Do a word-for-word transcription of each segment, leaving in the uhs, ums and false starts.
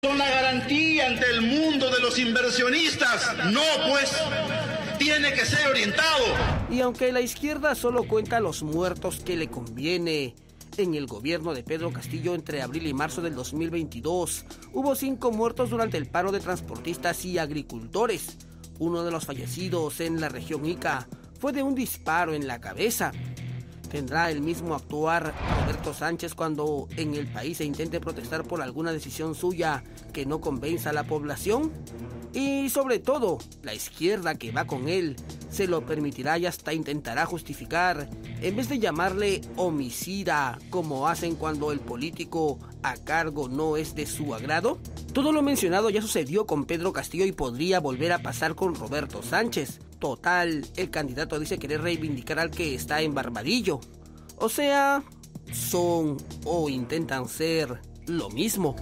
Son la garantía ante el mundo de los inversionistas. No, pues, tiene que ser orientado. Y aunque la izquierda solo cuenta los muertos que le conviene, en el gobierno de Pedro Castillo entre abril y marzo del dos mil veintidós hubo cinco muertos durante el paro de transportistas y agricultores. Uno de los fallecidos en la región Ica fue de un disparo en la cabeza. ¿Tendrá el mismo actuar Roberto Sánchez cuando en el país se intente protestar por alguna decisión suya que no convenza a la población? Y sobre todo, la izquierda que va con él se lo permitirá y hasta intentará justificar, en vez de llamarle homicida, como hacen cuando el político a cargo no es de su agrado. Todo lo mencionado ya sucedió con Pedro Castillo y podría volver a pasar con Roberto Sánchez. Total, el candidato dice querer reivindicar al que está en Barbadillo. O sea, son o intentan ser lo mismo.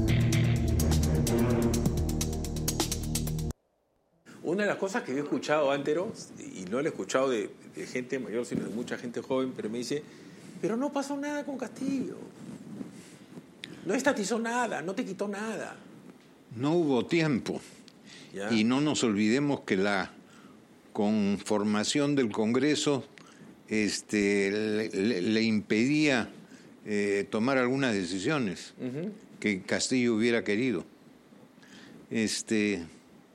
Una de las cosas que yo he escuchado antes, y no lo he escuchado de, de gente mayor, sino de mucha gente joven, pero me dice, pero no pasó nada con Castillo. No estatizó nada, no te quitó nada. No hubo tiempo. ¿Ya? Y no nos olvidemos que la conformación del Congreso este, le, le, le impedía eh, tomar algunas decisiones uh-huh. que Castillo hubiera querido. Este...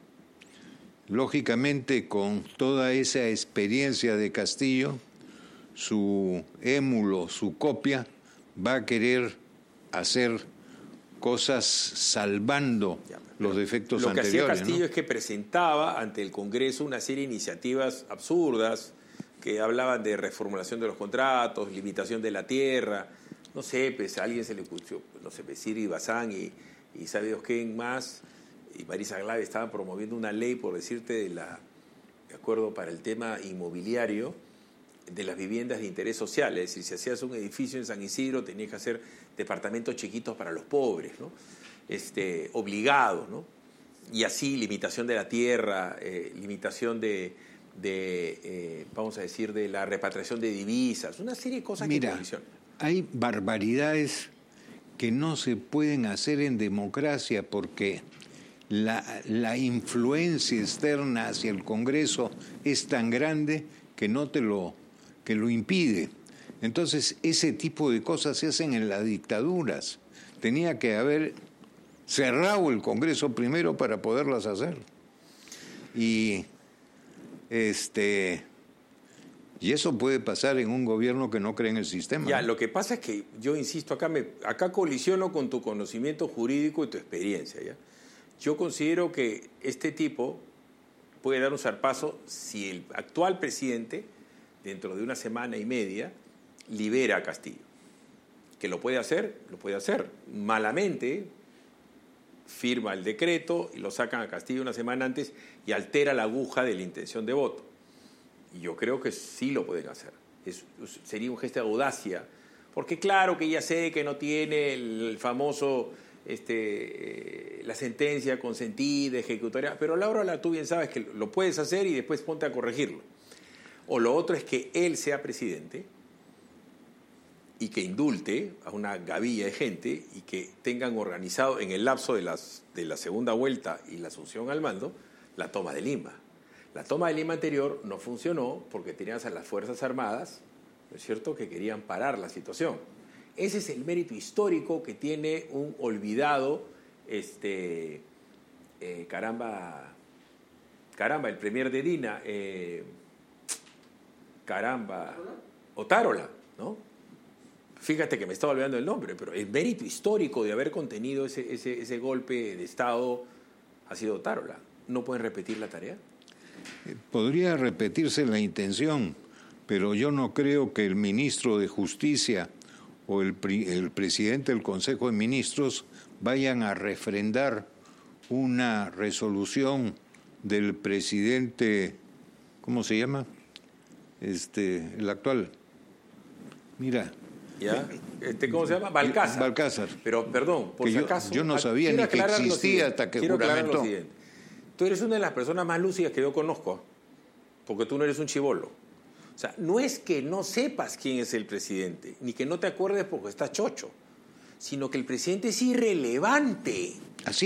Lógicamente, con toda esa experiencia de Castillo, su émulo, su copia, va a querer hacer cosas salvando ya, los defectos lo anteriores. Lo que hacía Castillo, ¿no?, es que presentaba ante el Congreso una serie de iniciativas absurdas que hablaban de reformulación de los contratos, limitación de la tierra, no sé, pues a alguien se le escuchó, no sé, Siri Bazán y, y sabe Dios quién más, y Marisa Glave estaban promoviendo una ley, por decirte, de la de acuerdo para el tema inmobiliario de las viviendas de interés social. Es decir, si hacías un edificio en San Isidro, tenías que hacer departamentos chiquitos para los pobres, ¿no? Este, obligados, ¿no? Y así, limitación de la tierra, eh, limitación de, de eh, vamos a decir, de la repatriación de divisas, una serie de cosas. Mira, que hay barbaridades que no se pueden hacer en democracia porque La, la influencia externa hacia el Congreso es tan grande que no te lo, que lo impide. Entonces, ese tipo de cosas se hacen en las dictaduras. Tenía que haber cerrado el Congreso primero para poderlas hacer. Y, este, y eso puede pasar en un gobierno que no cree en el sistema. Ya, ¿no? Lo que pasa es que, yo insisto, acá, me, acá colisiono con tu conocimiento jurídico y tu experiencia, ¿ya? Yo considero que este tipo puede dar un zarpazo si el actual presidente, dentro de una semana y media, libera a Castillo. ¿Que lo puede hacer? Lo puede hacer. Malamente firma el decreto y lo sacan a Castillo una semana antes y altera la aguja de la intención de voto. Y yo creo que sí lo pueden hacer. Es, sería un gesto de audacia. Porque claro que ya sé que no tiene el, el famoso... Este, eh, la sentencia consentida, ejecutoria, pero Laura, tú bien sabes que lo puedes hacer y después ponte a corregirlo. O lo otro es que él sea presidente y que indulte a una gavilla de gente y que tengan organizado en el lapso de, las, de la segunda vuelta y la asunción al mando la toma de Lima. La toma de Lima anterior no funcionó porque tenías a las Fuerzas Armadas, ¿no es cierto?, que querían parar la situación. Ese es el mérito histórico que tiene un olvidado, este, eh, caramba, caramba, el premier de Dina, eh, caramba, Otárola, ¿no? Fíjate que me estaba olvidando el nombre, pero el mérito histórico de haber contenido ese, ese, ese golpe de Estado ha sido Otárola. ¿No pueden repetir la tarea? Podría repetirse la intención, pero yo no creo que el ministro de Justicia o el, el presidente del Consejo de Ministros vayan a refrendar una resolución del presidente, ¿cómo se llama? Este, el actual. Mira. ¿Ya? Este, ¿Cómo se llama? Balcázar. Balcázar. Pero, perdón, por que si yo, acaso... Yo no sabía ni que existía hasta que juramentó. Tú eres una de las personas más lúcidas que yo conozco, porque tú no eres un chibolo. O sea, no es que no sepas quién es el presidente, ni que no te acuerdes porque estás chocho, sino que el presidente es irrelevante. Así